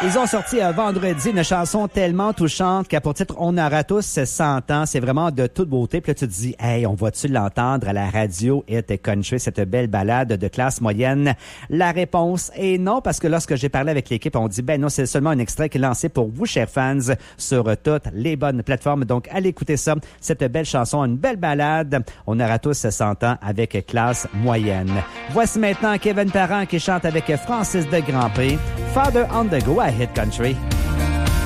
Ils ont sorti vendredi une chanson tellement touchante qu'à pour titre On aura tous 100 ans. C'est vraiment de toute beauté. Puis là, tu te dis, hey, on va-tu l'entendre à la radio Hit Country, cette belle balade de classe moyenne? La réponse est non, parce que lorsque j'ai parlé avec l'équipe, on dit, ben non, c'est seulement un extrait qui est lancé pour vous, chers fans, sur toutes les bonnes plateformes. Donc, allez écouter ça, cette belle chanson, une belle balade. On aura tous 100 ans avec classe moyenne. Voici maintenant Kevin Parent qui chante avec Francis de Grandpré, Father on the Go à Hit Country.